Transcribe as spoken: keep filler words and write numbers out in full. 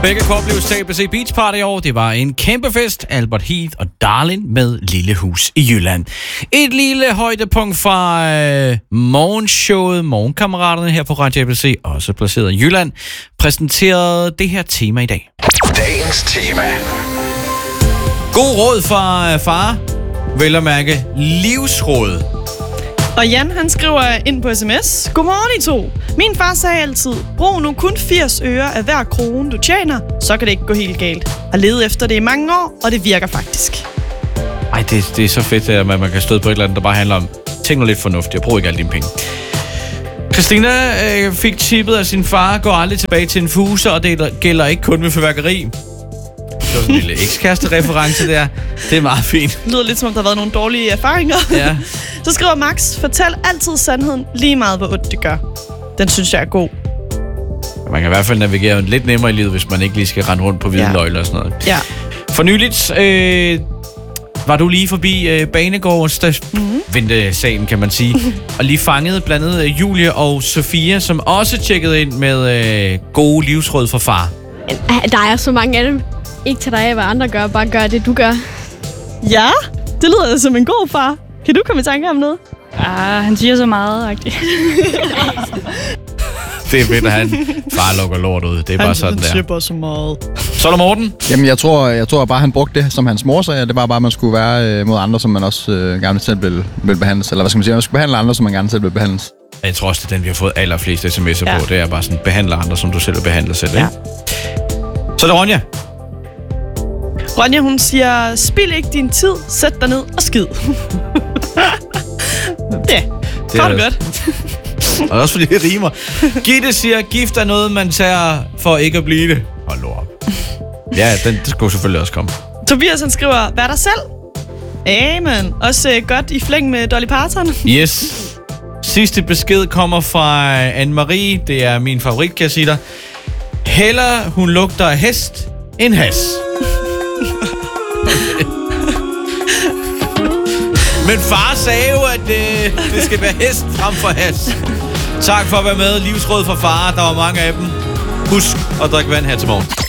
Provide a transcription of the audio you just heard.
Begge kunne opleve A B C Beach Party i år. Det var en kæmpe fest. Albert Heath og Darlin med Lille Hus i Jylland. Et lille højdepunkt fra øh, morgenshowet Morgenkammeraterne her på Radio A B C, også placeret i Jylland, præsenterede det her tema i dag. Dagens tema. God råd fra øh, far. Vel at mærke livsråd. Og Jan, han skriver ind på sms: Godmorgen I to. Min far sagde altid, brug nu kun firs øre af hver krone du tjener, så kan det ikke gå helt galt. Har levet efter det i mange år, og det virker faktisk. Ej, det, det er så fedt, at man kan støde på et eller andet, der bare handler om, tænk nu lidt fornuftigt, og brug ikke alle dine penge. Christina øh, fik tippet af sin far, går aldrig tilbage til en fuse, og det gælder ikke kun med fyrværkeri. Det var sådan en lille ekskæreste-reference der. Det er meget fint. Det lyder lidt som om, der har været nogle dårlige erfaringer. Ja. Så skriver Max, fortæl altid sandheden, lige meget hvor ondt det gør. Den synes jeg er god. Man kan i hvert fald navigere lidt nemmere i livet, hvis man ikke lige skal rende rundt på hvide løgler og sådan noget. Ja. For nyligt øh, var du lige forbi øh, Banegårds mm-hmm. ventesalen, kan man sige. Og lige fangede blandt andet øh, Julie og Sofia, som også tjekkede ind med øh, gode livsråd fra far. Der er så mange af dem. Ikke til dig, hvad andre gør, bare gør det, du gør. Ja, det lyder som en god far. Kan du komme i tanke om noget? Ah, han siger så meget, agtigt. Det er fedt, at han far lukker lort ud. Det er han, bare sådan han der. siger bare så meget. Så er der Morten. Jamen, jeg tror, jeg tror bare, han brugte det, som hans mor sagde. Det var bare, at man skulle være øh, mod andre, som man også øh, gerne selv vil, vil behandles. Eller hvad skal man sige? Man skulle behandle andre, som man gerne selv vil behandles. Jeg tror også, det er den, vi har fået allerflest sms'er ja. på. Det er bare sådan, behandle andre, som du selv vil behandle selv. Ja. Så er det Ronja. Ronja, hun siger, spil ikke din tid, sæt dig ned og skid. Ja, det er det godt. Og også fordi det rimer. Gitte siger, gift er noget, man tager for ikke at blive det. Hold nu op. Ja, den skulle selvfølgelig også komme. Tobias, han skriver, vær dig selv. Amen. Også uh, godt i flæng med Dolly Parton. Yes. Sidste besked kommer fra Anne-Marie. Det er min favorit, kan jeg sige dig. Heller hun lugter af hest end has. Men far sagde jo, at øh, det skal være hest frem for has. Tak for at være med. Livsråd fra far. Der var mange af dem. Husk at drikke vand her til morgen.